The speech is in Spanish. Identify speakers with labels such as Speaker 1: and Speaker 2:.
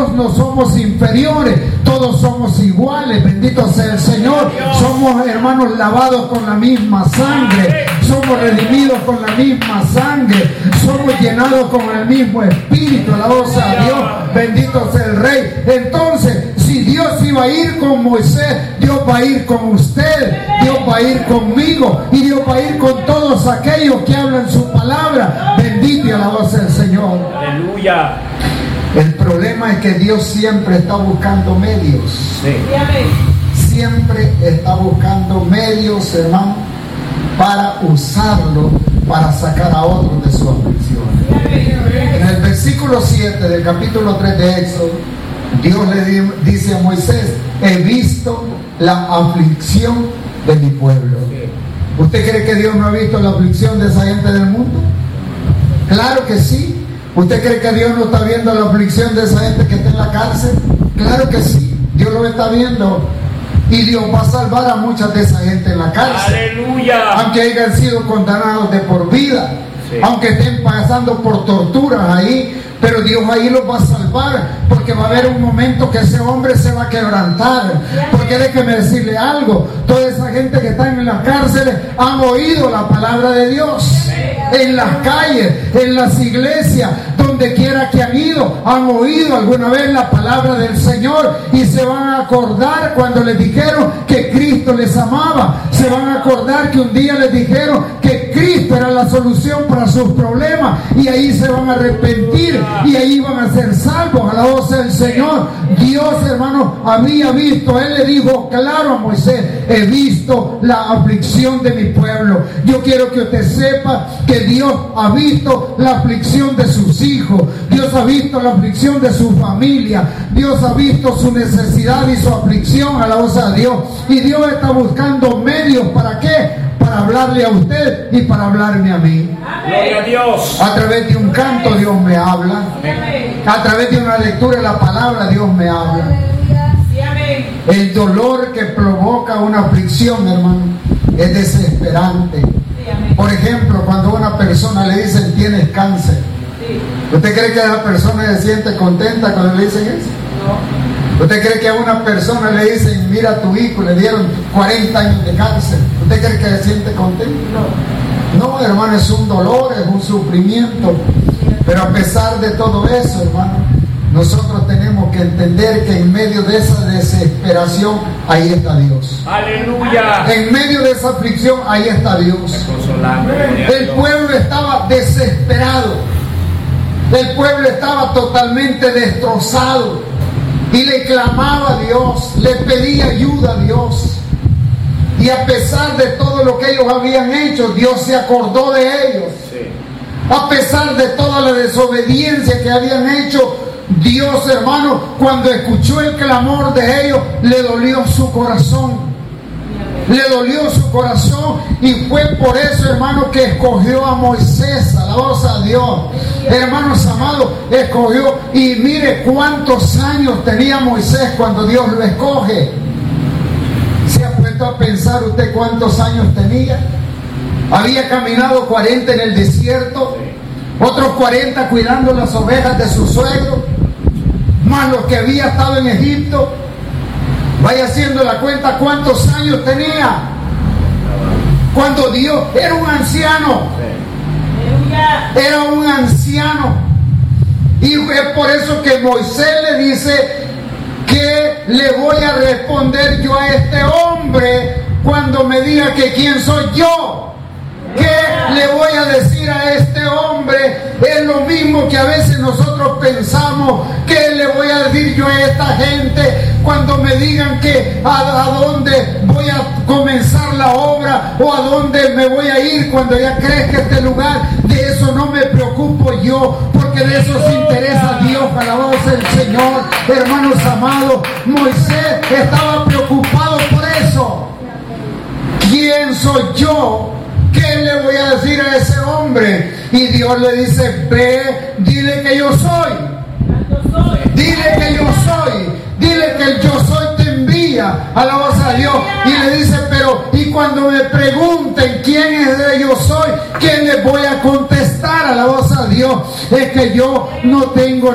Speaker 1: Dios no somos inferiores, todos somos iguales, bendito sea el Señor. Somos, hermanos, lavados con la misma sangre, somos redimidos con la misma sangre, somos llenados con el mismo Espíritu, alabado sea Dios, bendito sea el Rey. Entonces, si Dios iba a ir con Moisés, Dios va a ir con usted, Dios va a ir conmigo, y Dios va a ir con todos aquellos que hablan su palabra. Bendito y alabado sea el Señor.
Speaker 2: Aleluya.
Speaker 1: El problema es que Dios siempre está buscando medios.
Speaker 2: Sí.
Speaker 1: Siempre está buscando medios, hermano, para usarlo, para sacar a otros de su aflicción. En el versículo 7 del capítulo 3 de Éxodo, Dios le dice a Moisés: he visto la aflicción de mi pueblo. ¿Usted cree que Dios no ha visto la aflicción de esa gente del mundo? Claro que sí. ¿Usted cree que Dios no está viendo la aflicción de esa gente que está en la cárcel? Claro que sí, Dios lo está viendo. Y Dios va a salvar a muchas de esa gente en la cárcel.
Speaker 2: Aleluya.
Speaker 1: Aunque hayan sido condenados de por vida, sí, aunque estén pasando por torturas ahí, pero Dios ahí los va a salvar, porque va a haber un momento que ese hombre se va a quebrantar. Porque déjeme decirle algo: toda esa gente que está en las cárceles han oído la palabra de Dios. En las calles, en las iglesias, donde quiera que han ido, han oído alguna vez la palabra del Señor, y se van a acordar cuando les dijeron que Cristo les amaba. Se van a acordar que un día les dijeron que Cristo era la solución para sus problemas, y ahí se van a arrepentir y ahí van a ser salvos. Alabado sea el Señor. Dios, hermano, había visto, Él le dijo claro a Moisés: he visto la aflicción de mi pueblo. Yo quiero que usted sepa que Dios ha visto la aflicción de sus hijos, Dios ha visto la aflicción de su familia, Dios ha visto su necesidad y su aflicción. Alabado sea Dios. Y Dios está buscando medios. ¿Para qué? Para hablarle a usted y para hablarme a mí.
Speaker 2: Gloria a Dios.
Speaker 1: A través de un canto Dios me habla. A través de una lectura de la palabra Dios me habla. El dolor que provoca una aflicción, hermano, es desesperante. Por ejemplo, cuando a una persona le dicen tienes cáncer, ¿usted cree que la persona se siente contenta cuando le dicen eso? No. ¿Usted cree que a una persona le dicen mira a tu hijo, le dieron 40 años de cáncer? ¿Usted cree que se siente contento? No, hermano, es un dolor, es un sufrimiento. Pero a pesar de todo eso, hermano, nosotros tenemos que entender que en medio de esa desesperación, ahí está Dios.
Speaker 2: Aleluya.
Speaker 1: En medio de esa aflicción, ahí está Dios. El pueblo estaba desesperado. El pueblo estaba totalmente destrozado. Y le clamaba a Dios, le pedía ayuda a Dios. Y a pesar de todo lo que ellos habían hecho, Dios se acordó de ellos. A pesar de toda la desobediencia que habían hecho, Dios, hermano, cuando escuchó el clamor de ellos, le dolió su corazón. Le dolió su corazón, y fue por eso, hermano, que escogió a Moisés. Alabado sea Dios. Hermanos amados, escogió. Y mire cuántos años tenía Moisés cuando Dios lo escoge. ¿Se ha puesto a pensar usted cuántos años tenía? Había caminado 40 en el desierto, otros 40 cuidando las ovejas de su suegro, más los que había estado en Egipto. Vaya haciendo la cuenta cuántos años tenía cuando Dios era un anciano. Era un anciano. Y es por eso que Moisés le dice: ¿qué le voy a responder yo a este hombre cuando me diga que quién soy yo? ¿Qué le voy a decir a este hombre? Es lo mismo que a veces nosotros pensamos: ¿qué le voy a decir yo a esta gente cuando me digan que a dónde voy a comenzar la obra, o a dónde me voy a ir cuando ya crezca este lugar? De eso no me preocupo yo, porque de eso se interesa Dios. Alabado sea el Señor. Hermanos amados, Moisés estaba preocupado por eso. ¿Quién soy yo? ¿Qué le voy a decir a ese hombre? Y Dios le dice: ve, dile que yo soy. Dile que yo soy. Dile que el yo soy te envía. Alabado sea Dios. Y le dice: pero, y cuando me pregunten quién es el yo soy, ¿qué les voy a contestar? Alabado sea Dios. Es que yo no tengo